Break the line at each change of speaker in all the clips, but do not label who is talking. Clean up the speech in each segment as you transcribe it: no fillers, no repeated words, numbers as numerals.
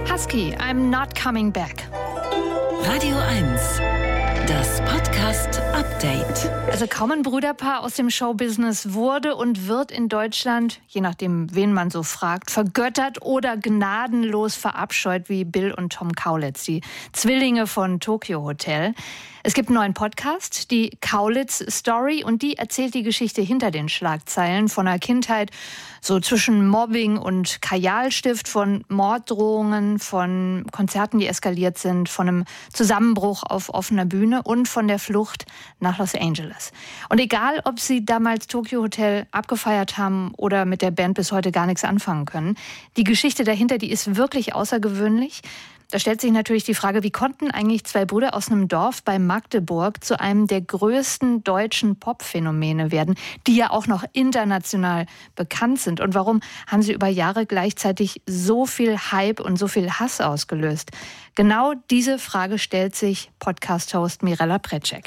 Husky, I'm not coming back.
Radio 1, das Podcast-Update.
Also kaum ein Brüderpaar aus dem Showbusiness wurde und wird in Deutschland, je nachdem wen man so fragt, vergöttert oder gnadenlos verabscheut wie Bill und Tom Kaulitz, die Zwillinge von Tokio Hotel. Es gibt einen neuen Podcast, die Kaulitz Story, und die erzählt die Geschichte hinter den Schlagzeilen von einer Kindheit, so zwischen Mobbing und Kajalstift, von Morddrohungen, von Konzerten, die eskaliert sind, von einem Zusammenbruch auf offener Bühne und von der Flucht nach Los Angeles. Und egal, ob sie damals Tokio Hotel abgefeiert haben oder mit der Band bis heute gar nichts anfangen können, die Geschichte dahinter, die ist wirklich außergewöhnlich. Da stellt sich natürlich die Frage, wie konnten eigentlich zwei Brüder aus einem Dorf bei Magdeburg zu einem der größten deutschen Popphänomene werden, die ja auch noch international bekannt sind? Und warum haben sie über Jahre gleichzeitig so viel Hype und so viel Hass ausgelöst? Genau diese Frage stellt sich Podcast-Host Mirella Precek.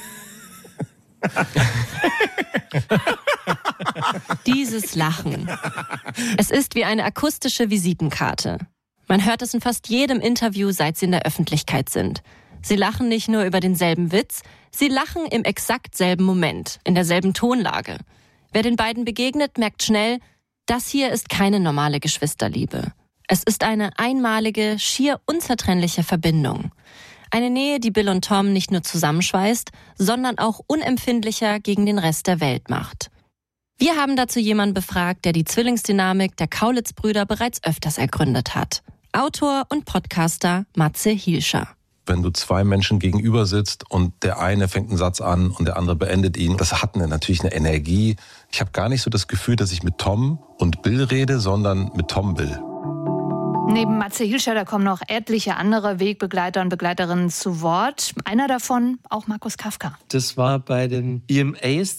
Dieses Lachen. Es ist wie eine akustische Visitenkarte. Man hört es in fast jedem Interview, seit sie in der Öffentlichkeit sind. Sie lachen nicht nur über denselben Witz, sie lachen im exakt selben Moment, in derselben Tonlage. Wer den beiden begegnet, merkt schnell, das hier ist keine normale Geschwisterliebe. Es ist eine einmalige, schier unzertrennliche Verbindung. Eine Nähe, die Bill und Tom nicht nur zusammenschweißt, sondern auch unempfindlicher gegen den Rest der Welt macht. Wir haben dazu jemanden befragt, der die Zwillingsdynamik der Kaulitz-Brüder bereits öfters ergründet hat. Autor und Podcaster Matze Hilscher.
Wenn du zwei Menschen gegenüber sitzt und der eine fängt einen Satz an und der andere beendet ihn, das hat natürlich eine Energie. Ich habe gar nicht so das Gefühl, dass ich mit Tom und Bill rede, sondern mit Tom Bill.
Neben Matze Hilscher, da kommen noch etliche andere Wegbegleiter und Begleiterinnen zu Wort. Einer davon auch Markus Kafka.
Das war bei den EMAs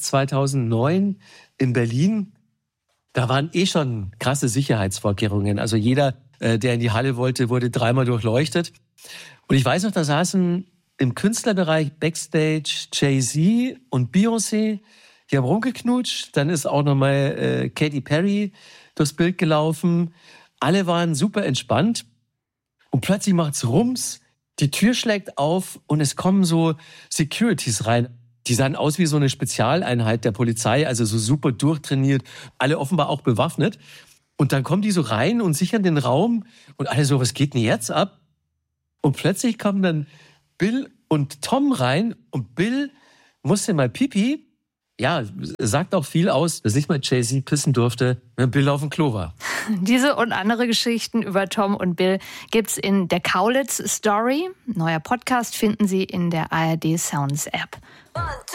2009 in Berlin. Da waren schon krasse Sicherheitsvorkehrungen. Also jeder, der in die Halle wollte, wurde dreimal durchleuchtet. Und ich weiß noch, da saßen im Künstlerbereich Backstage Jay-Z und Beyoncé. Die haben rumgeknutscht. Dann ist auch nochmal Katy Perry durchs Bild gelaufen. Alle waren super entspannt. Und plötzlich macht's Rums. Die Tür schlägt auf und es kommen so Securities rein. Die sahen aus wie so eine Spezialeinheit der Polizei, also so super durchtrainiert, alle offenbar auch bewaffnet. Und dann kommen die so rein und sichern den Raum und alle so, was geht denn jetzt ab? Und plötzlich kommen dann Bill und Tom rein und Bill musste mal pipi. Ja, sagt auch viel aus, dass nicht mal Jay-Z pissen durfte, wenn Bill auf dem Klo war.
Diese und andere Geschichten über Tom und Bill gibt's in der Kaulitz Story. Neuer Podcast finden Sie in der ARD Sounds App.